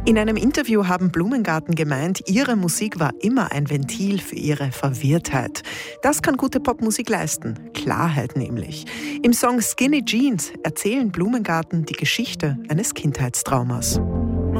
In einem Interview haben Blumengarten gemeint, ihre Musik war immer ein Ventil für ihre Verwirrtheit. Das kann gute Popmusik leisten. Klarheit nämlich. Im Song Skinny Jeans erzählen Blumengarten die Geschichte eines Kindheitstraumas.